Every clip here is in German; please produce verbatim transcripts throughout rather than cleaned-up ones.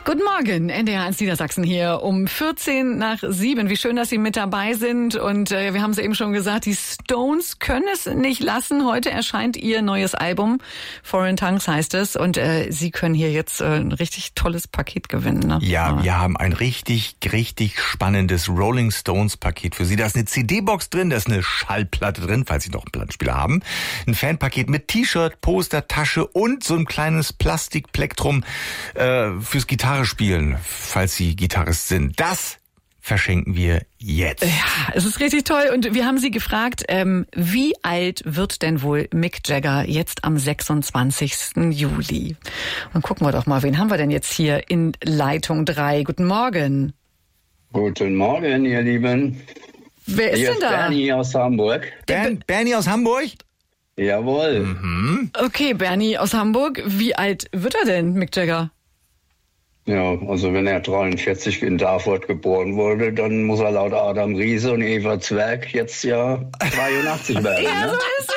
Guten Morgen, N D R eins Niedersachsen hier um vierzehn nach sieben. Wie schön, dass Sie mit dabei sind. Und äh, wir haben es eben schon gesagt, die Stones können es nicht lassen. Heute erscheint ihr neues Album, Foreign Tongues heißt es. Und äh, Sie können hier jetzt äh, ein richtig tolles Paket gewinnen. Ne? Ja, ja, wir haben ein richtig, richtig spannendes Rolling Stones Paket für Sie. Da ist eine C D-Box drin, da ist eine Schallplatte drin, falls Sie noch einen Plattenspieler haben. Ein Fanpaket mit T-Shirt, Poster, Tasche und so ein kleines Plastikplektrum äh, fürs Gitarre spielen, falls Sie Gitarrist sind. Das verschenken wir jetzt. Ja, es ist richtig toll. Und wir haben Sie gefragt, ähm, wie alt wird denn wohl Mick Jagger jetzt am sechsundzwanzigsten Juli? Und gucken wir doch mal, wen haben wir denn jetzt hier in Leitung drei? Guten Morgen. Guten Morgen, ihr Lieben. Wer ist Hier denn ist da? Bernie aus Hamburg. Bern, Bernie aus Hamburg? Jawohl. Mhm. Okay, Bernie aus Hamburg. Wie alt wird er denn, Mick Jagger? Ja, also wenn er dreiundvierzig in Darfurt geboren wurde, dann muss er laut Adam Riese und Eva Zwerg jetzt ja zweiundachtzig werden. Ja, Ne? so ist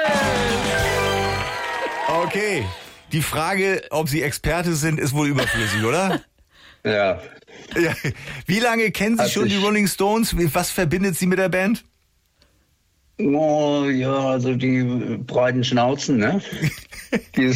es. Okay. Die Frage, ob Sie Experte sind, ist wohl überflüssig, oder? Ja. Ja. Wie lange kennen Sie Also schon die ich- Rolling Stones? Was verbindet Sie mit der Band? Oh, ja, also die breiten Schnauzen, ne? Die,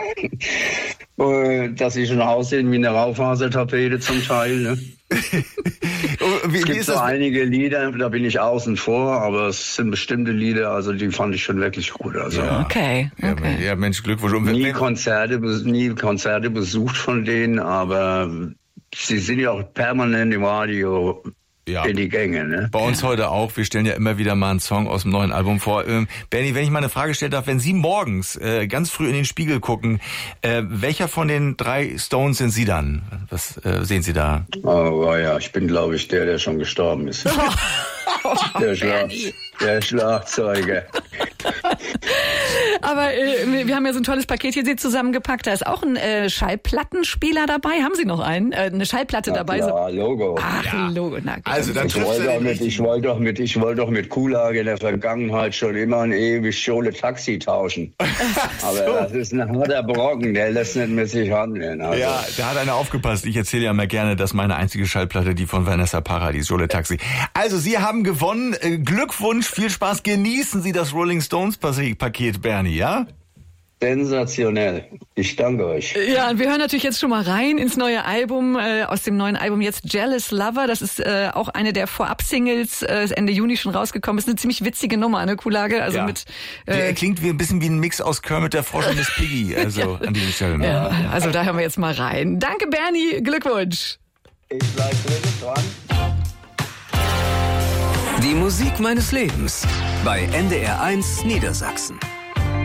äh, dass sie schon aussehen wie eine Raufasertapete zum Teil, ne? Oh, Wie, Es wie gibt ist so das? einige Lieder, da bin ich außen vor, aber es sind bestimmte Lieder, also die fand ich schon wirklich gut. Also Ja. Okay, Ja, okay. ja, Mensch, Glückwunsch. Und wenn- nie wenn- Konzerte, bes- nie Konzerte besucht von denen, aber sie sind ja auch permanent im Radio Ja. in die Gänge, ne? Bei uns heute auch. Wir stellen ja immer wieder mal einen Song aus dem neuen Album vor. Ähm, Bernie, wenn ich mal eine Frage stellen darf, wenn Sie morgens äh, ganz früh in den Spiegel gucken, äh, welcher von den drei Stones sind Sie dann? Was äh, sehen Sie da? Aber ja, ich bin, glaube ich, der, der schon gestorben ist. der, Schlag, der Schlagzeuger. Aber äh, wir haben ja so ein tolles Paket hier zusammengepackt. Da ist auch ein äh, Schallplattenspieler dabei. Haben Sie noch einen? Äh, eine Schallplatte Na dabei? klar, Logo. Ach, Ja. Logo. Na, Also dann Ich trifft wollte, er doch den mit, ich, richtigen. wollte doch mit, ich wollte doch mit Kulage in der Vergangenheit schon immer ein ewig Schole Taxi tauschen. Aber das ist ein harter Brocken, der lässt nicht mit sich handeln. Also. Ja, da hat einer aufgepasst. Ich erzähle ja immer gerne, dass meine einzige Schallplatte die von Vanessa Paradis, Jole Taxi. Also Sie haben gewonnen. Äh, Glückwunsch, viel Spaß. Genießen Sie das Rolling Stones Paket, Bernie, ja? Sensationell. Ich danke euch. Ja, und wir hören natürlich jetzt schon mal rein ins neue Album, äh, aus dem neuen Album jetzt Jealous Lover. Das ist äh, auch eine der Vorab-Singles, äh, ist Ende Juni schon rausgekommen. Ist eine ziemlich witzige Nummer, eine Kulage. Also Ja. mit Der äh, klingt wie ein bisschen wie ein Mix aus Kermit der Frosch und Miss Piggy. Also an dieser Stelle. Ne? ja, also da hören wir jetzt mal rein. Danke, Bernie. Glückwunsch. Ich bleib drin dran. Die Musik meines Lebens bei N D R eins Niedersachsen.